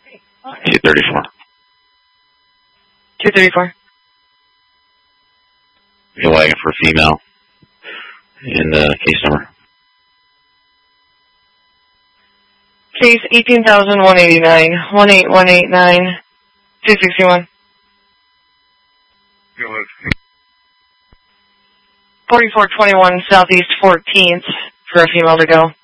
234. 234. You're wagging for a female. And case number. Case 18,189, 18189, 261. 4421 Southeast 14th for a female to go.